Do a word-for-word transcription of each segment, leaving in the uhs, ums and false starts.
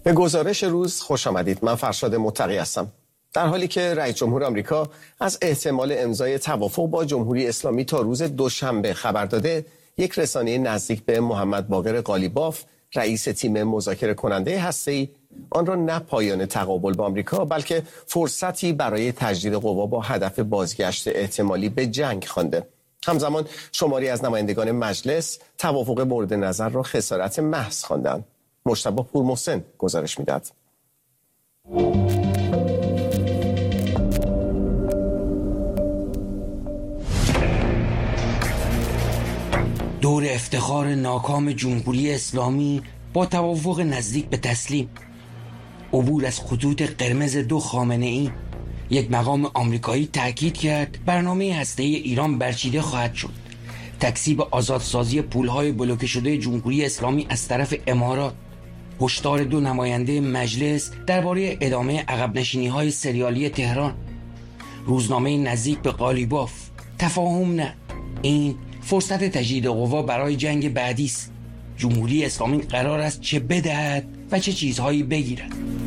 به گزارش روز خوش آمدید. من فرشاد متقی هستم. در حالی که رئیس جمهور آمریکا از احتمال امضای توافق با جمهوری اسلامی تا روز دوشنبه خبر داده، یک رسانه نزدیک به محمد باقر قالیباف، رئیس تیم مذاکره کننده هسته‌ای، آن را نه پایان تقابل با آمریکا بلکه فرصتی برای تجدید قوا با هدف بازگشت احتمالی به جنگ خوانده. همزمان شماری از نمایندگان مجلس توافق مورد نظر را خسارت محض خواندند. مجتبی پورمحسن گزارش می‌دهد. دور افتخار ناکام جمهوری اسلامی با توافق نزدیک به تسلیم، عبور از خطوط قرمز دو خامنه‌ای، یک مقام آمریکایی تاکید کرد برنامه هسته‌ای ایران برچیده خواهد شد. تکذیب آزادسازی پولهای بلوکه شده جمهوری اسلامی از طرف امارات، هشدار دو نماینده مجلس درباره ادامه عقب نشینی‌های سریالی تهران، روزنامه نزدیک به قالیباف، تفاهم نه، این فرصت تجدید قوا برای جنگ بعدی است. جمهوری اسلامی قرار است چه بدهد و چه چیزهایی بگیرد.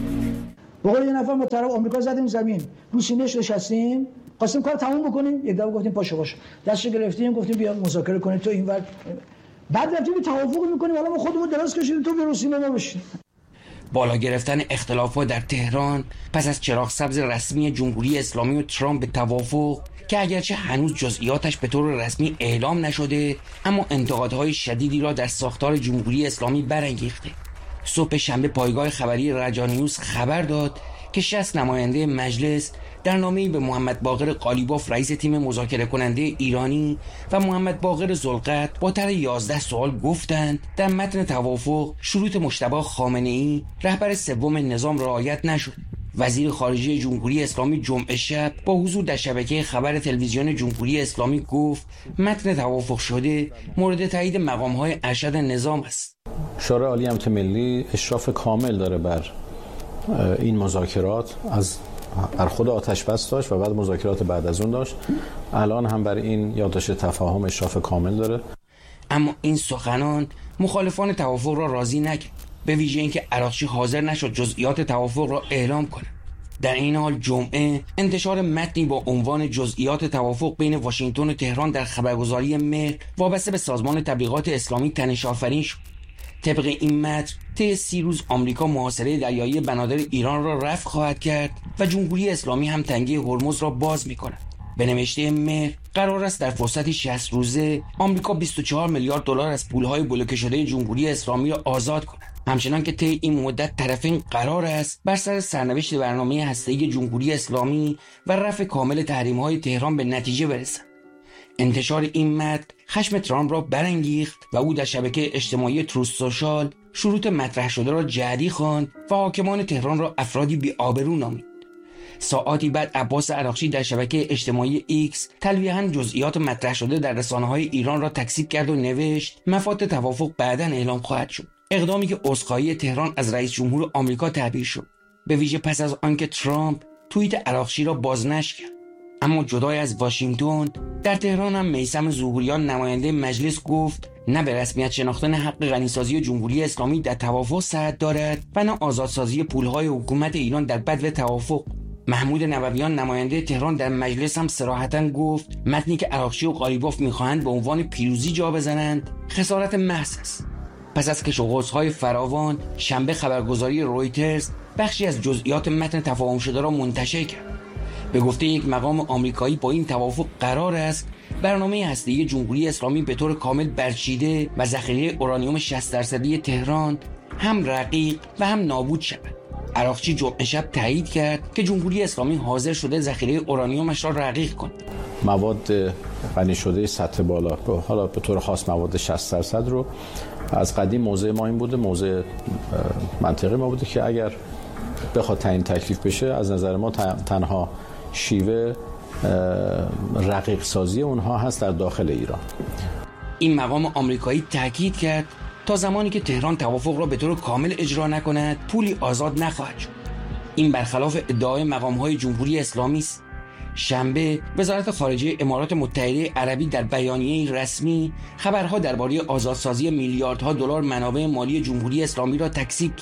به قول یه نفر ما طرف آمریکا زدیم زمین، رو سینه‌اش نشستیم، خواستیم کار تموم بکنیم، یک دفعه گفتیم پاشو باش. دستش گرفتیم گفتیم بیا مذاکره کنیم تو اینور. بعد رفتیم توافق می‌کنیم، حالا ما خودمون دراز کشیدیم تو برو سینه ما بشین. بالا گرفتن اختلافات در تهران پس از چراغ سبز رسمی جمهوری اسلامی و ترامپ به توافق که اگرچه هنوز جزئیاتش به طور رسمی اعلام نشده، اما انتقادهای شدیدی را در ساختار جمهوری اسلامی برانگیخته. صبح شنبه پایگاه خبری رجا نیوز خبر داد که شصت نماینده مجلس در نامه‌ای به محمد باقر قالیباف، رئیس تیم مذاکره کننده ایرانی، و محمد باقر ذوالقرد با طرح یازده سوال گفتند در متن توافق شروط مجتبی خامنه‌ای، رهبر سوم نظام، رعایت نشد. وزیر خارجه جمهوری اسلامی جمعه شب با حضور در شبکه خبر تلویزیون جمهوری اسلامی گفت متن توافق شده مورد تایید مقام‌های ارشد نظام است. شورای عالی امنیت ملی اشراف کامل داره بر این مذاکرات، از بر خود آتش بس داشت و بعد مذاکرات بعد از اون داشت. الان هم بر این یادداشت تفاهم اشراف کامل داره. اما این سخنان مخالفان توافق را راضی نکرد، به ویژه اینکه عراقچی حاضر نشد جزئیات توافق را اعلام کند. در این حال جمعه انتشار متنی با عنوان جزئیات توافق بین واشنگتن و تهران در خبرگزاری مهر وابسته به سازمان تبلیغات اسلامی تنش آفرین شد. طبق این متن طی سی روز آمریکا محاصره دریایی بنادر ایران را رفع خواهد کرد و جمهوری اسلامی هم تنگه هرمز را باز می‌کند. به نوشته مهر قرار است در فرصتی شصت روزه آمریکا بیست و چهار میلیارد دلار از پولهای بلوکه شده جمهوری اسلامی را آزاد کند. همچنان که طی این مدت طرفین قرار است بر سر سرنوشت برنامه هسته‌ای جمهوری اسلامی و رفع کامل تحریم‌های تهران به نتیجه برسند. انتشار این متن خشم ترامپ را برانگیخت و او در شبکه اجتماعی تروث سوشال شروط مطرح شده را جعلی خواند و حاکمان تهران را افرادی بی‌آبرو نامید. ساعاتی بعد عباس عراقچی در شبکه اجتماعی ایکس تلویحاً جزئیات مطرح شده در رسانه‌های ایران را تکذیب کرد و نوشت مفاد توافق بعداً اعلام خواهد شد. اقدامی که عذرخواهی تهران از رئیس جمهور آمریکا تعبیر شد، به ویژه پس از آنکه ترامپ توییت عراقچی را بازنشر کرد. اما جدای از واشنگتن، در تهران هم میثم ظهوریان نماینده مجلس گفت نه به رسمیت شناختن حق غنیسازی جمهوری اسلامی در توافق صحت دارد و نه آزادسازی پولهای حکومت ایران در بدو توافق. محمود نوویان نماینده تهران در مجلس هم صراحتاً گفت متنی که عراقچی و قالیباف می‌خواهند به عنوان پیروزی جا بزنند خسارت محض است. پس از کش و قوس‌های فراوان، شنبه خبرگزاری رویترز بخشی از جزئیات متن تفاهم شده را منتشر کرد. به گفته یک مقام آمریکایی با این توافق قرار است برنامه هسته‌ای جمهوری اسلامی به طور کامل برچیده و ذخیره اورانیوم شصت درصدی تهران هم رقیق و هم نابود شود. عراقچی جمعه شب تایید کرد که جمهوری اسلامی حاضر شده ذخیره اورانیومش را رقیق کند. مواد غنی شده سطح بالا، حالا به طور خاص مواد شصت درصد رو از قدیم موضع ما این بوده، موضع منطقی ما بوده که اگر بخواد تعیین تکلیف بشه از نظر ما تنها شیوه رقیق سازی اونها هست در داخل ایران. این مقام آمریکایی تاکید کرد تا زمانی که تهران توافق را به طور کامل اجرا نکند پولی آزاد نخواهد شد. این برخلاف ادعای مقام‌های جمهوری اسلامی است. شنبه وزارت خارجه امارات متحده عربی در بیانیه رسمی خبرها درباره آزادسازی میلیاردها دلار منابع مالی جمهوری اسلامی را تکذیب کرد.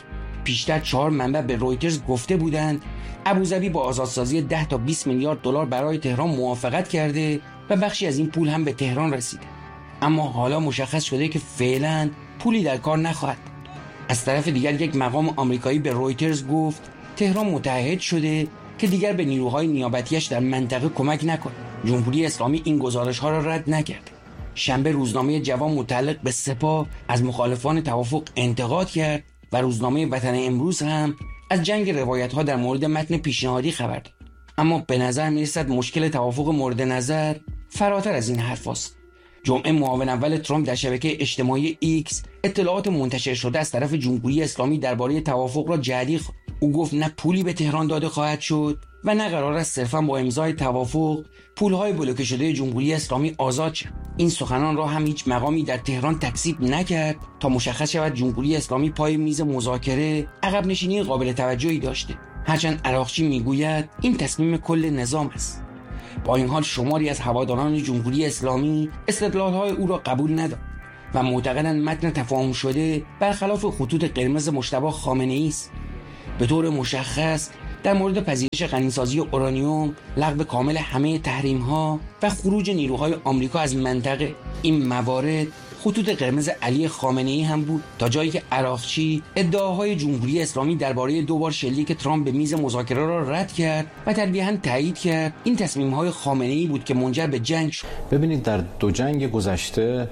پیشتر چهار منبع به رویترز گفته بودند ابوظبی با آزادسازی ده تا بیست میلیارد دلار برای تهران موافقت کرده و بخشی از این پول هم به تهران رسیده. اما حالا مشخص شده که فعلا پولی در کار نخواهد. از طرف دیگر یک مقام آمریکایی به رویترز گفت تهران متعهد شده که دیگر به نیروهای نیابتیش در منطقه کمک نکنه. جمهوری اسلامی این گزارش‌ها را رد نکرد. شنبه روزنامه جوان متعلق به سپاه از مخالفان توافق انتقاد کرد و روزنامه وطن امروز هم از جنگ روایت‌ها در مورد متن پیشنهادی خبر داد. اما به نظر می‌رسد مشکل توافق مورد نظر فراتر از این حرف است. جمعه معاون اول ترامپ در شبکه اجتماعی ایکس اطلاعات منتشر شده از طرف جمهوری اسلامی درباره توافق را جدی خواند. او گفت نه پولی به تهران داده خواهد شد و نه قرار است صرفاً با امضای توافق پولهای بلوکه شده جمهوری اسلامی آزاد شد. این سخنان را هم هیچ مقامی در تهران تکذیب نکرد تا مشخص شود جمهوری اسلامی پای میز مذاکره عقب نشینی قابل توجهی داشته. هرچند عراقچی میگوید این تصمیم کل نظام است. با این حال شماری از هواداران جمهوری اسلامی استدلال‌های او را قبول ندارند و معتقدند متن تفاهم شده برخلاف خطوط قرمز مجتبی خامنه‌ای است. به طور مشخص در مورد پذیرش غنیسازی اورانیوم، لغو کامل همه تحریم‌ها و خروج نیروهای آمریکا از منطقه، این موارد خطوط قرمز علی خامنه‌ای هم بود، تا جایی که عراقچی ادعاهای جمهوری اسلامی درباره دو بار شلیک ترامپ به میز مذاکره را رد کرد و تلویحاً تایید کرد این تصمیم‌های خامنه‌ای بود که منجر به جنگ شد. ببینید در دو جنگ گذشته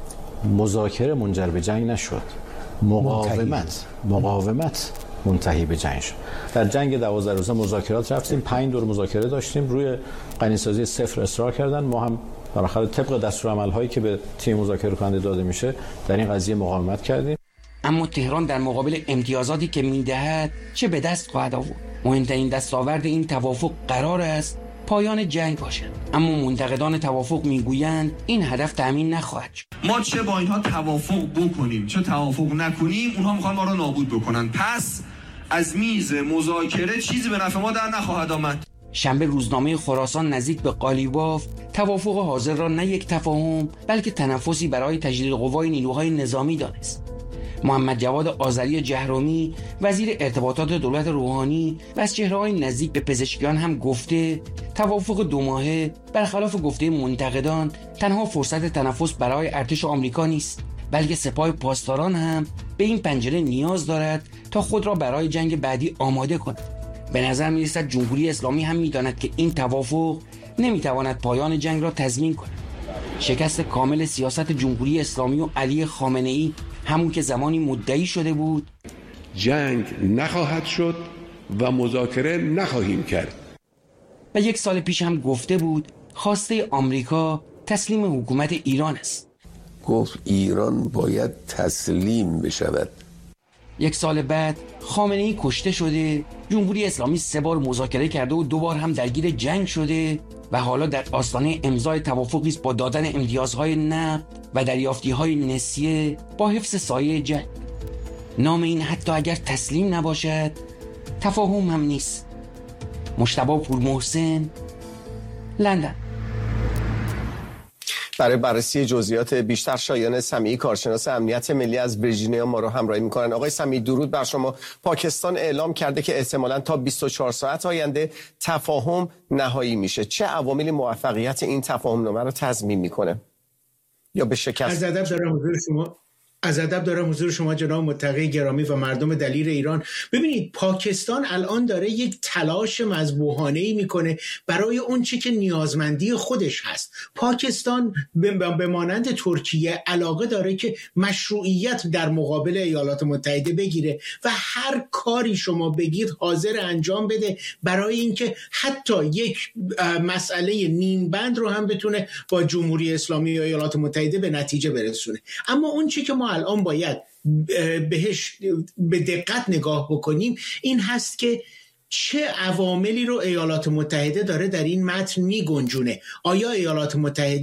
مذاکره منجر به جنگ نشد، مقاومت مقاومت منتهی به جنگ شد. در جنگ دوازده روزه مذاکرات رفتیم، پنج دور مذاکره داشتیم، روی غنیسازی صفر اصرار کردن، ما هم بالاخره طبق دستورالعمل‌هایی که به تیم مذاکره کننده داده میشه در این قضیه مقاومت کردیم. اما تهران در مقابل امتیازاتی که میدهد چه به دست خواهد آورد؟ مهمترین دستاورد این توافق قرار است پایان جنگ باشد، اما منتقدان توافق میگویند این هدف تامین نخواهد شد. ما چه با اینها توافق بکنیم چه توافق نکنیم، اونها میخوان ما رو نابود بکنن، پس از میز مذاکره چیزی به نفع ما در نخواهد آمد. شنبه روزنامه خراسان نزدیک به قالیباف توافق حاضر را نه یک تفاهم بلکه تنفسی برای تجدید قوای نیروهای نظامی دانست. محمد جواد آذری جهرومی وزیر ارتباطات دولت روحانی و از چهره‌های نزدیک به پزشکیان هم گفته توافق دو ماهه برخلاف گفته منتقدان تنها فرصت تنفس برای ارتش آمریکا نیست، بلکه سپاه پاسداران هم به این پنجره نیاز دارد تا خود را برای جنگ بعدی آماده کند. به نظر می‌رسد جمهوری اسلامی هم می‌داند که این توافق نمی‌تواند پایان جنگ را تضمین کند. شکست کامل سیاست جمهوری اسلامی و علی خامنه‌ای همون که زمانی مدعی شده بود جنگ نخواهد شد و مذاکره نخواهیم کرد. و یک سال پیش هم گفته بود خواسته آمریکا تسلیم حکومت ایران است. گفت ایران باید تسلیم بشود. یک سال بعد خامنه‌ای کشته شده، جمهوری اسلامی سه بار مذاکره کرده و دو بار هم درگیر جنگ شده و حالا در آستانه امضای توافقی است با دادن امتیازهای نقد و دریافتی‌های نسیه با حفظ سایه جنگ. نام این حتی اگر تسلیم نباشد تفاهم هم نیست. مجتبی پورمحسن، لندن. برای بررسی جزئیات بیشتر شایان سمیعی کارشناس امنیت ملی از ویرجینیا ما رو همراهی می‌کنن. آقای سمیعی درود بر شما. پاکستان اعلام کرده که احتمالاً تا بیست و چهار ساعت آینده تفاهم نهایی میشه. چه عواملی موفقیت این تفاهم نامه رو تضمین میکنه یا به شکست؟ از ادب دارم حضور شما از ادب دارم حضور شما جناب متقی گرامی و مردم دلیر ایران. ببینید پاکستان الان داره یک تلاش مذبوحانه‌ای میکنه برای اون چی که نیازمندی خودش هست. پاکستان به مانند ترکیه علاقه داره که مشروعیت در مقابل ایالات متحده بگیره و هر کاری شما بگید حاضر انجام بده برای اینکه حتی یک مسئله نیم بند رو هم بتونه با جمهوری اسلامی یا ایالات متحده به نتیجه برسونه. اما اون چی که ما الان باید بهش به دقت نگاه بکنیم این هست که چه عواملی رو ایالات متحده داره در این متن می گنجونه. آیا ایالات متحده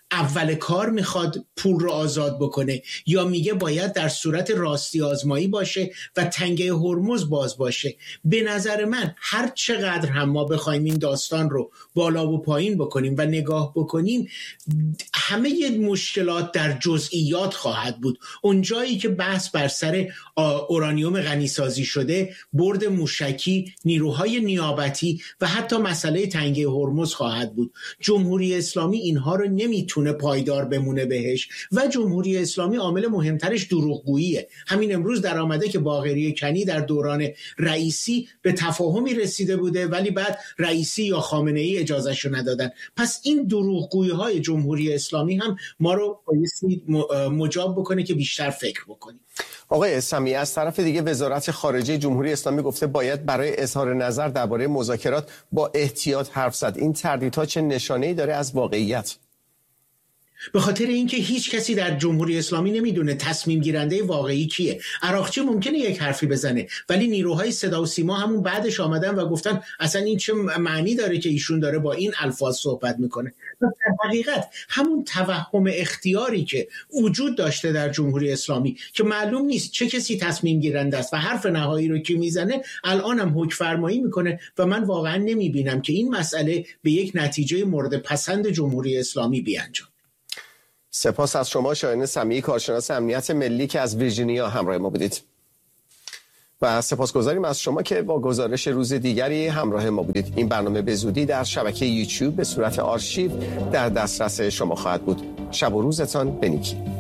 اول کار میخواد پول رو آزاد بکنه یا میگه باید در صورت راستی آزمایی باشه و تنگه هرمز باز باشه. به نظر من هر چقدر هم ما بخوایم این داستان رو بالا و پایین بکنیم و نگاه بکنیم، همه مشکلات در جزئیات خواهد بود. اون جایی که بحث بر سر اورانیوم غنیسازی شده، برد موشکی، نیروهای نیابتی و حتی مسئله تنگه هرمز خواهد بود. جمهوری اسلامی اینها رو نمیتونه پایدار بمونه بهش و جمهوری اسلامی عامل مهمترش دروغگوییه. همین امروز در آمده که باقری کنی در دوران رئیسی به تفاهمی رسیده بوده ولی بعد رئیسی یا خامنه ای اجازهشو ندادن. پس این دروغگویی های جمهوری اسلامی هم ما رو بایستی مجاب بکنه که بیشتر فکر بکنیم. آقای سمیع، از طرف دیگه وزارت خارجه جمهوری اسلامی گفته باید برای اظهار نظر درباره مذاکرات با احتیاط حرف زد. این تردیدها چه نشانه‌ای داره از واقعیت؟ به خاطر اینکه هیچ کسی در جمهوری اسلامی نمیدونه تصمیم گیرنده واقعی کیه. عراقچی ممکنه یک حرفی بزنه ولی نیروهای صدا و سیما همون بعدش آمدن و گفتن اصلا این چه معنی داره که ایشون داره با این الفاظ صحبت میکنه. در حقیقت همون توهم اختیاری که وجود داشته در جمهوری اسلامی که معلوم نیست چه کسی تصمیم گیرنده است و حرف نهایی رو که میزنه الان هم حکم فرمایی میکنه و من واقعا نمیبینم که این مسئله به یک نتیجه مورد پسند جمهوری اسلامی بیانجام. سپاس از شما شاهین سمیعی، کارشناس امنیت ملی که از ویرجینیا همراه ما بودید و سپاسگزاریم از شما که با گزارش روز دیگری همراه ما بودید. این برنامه به زودی در شبکه یوتیوب به صورت آرشیو در دسترس شما خواهد بود. شب و روزتان بنیکی.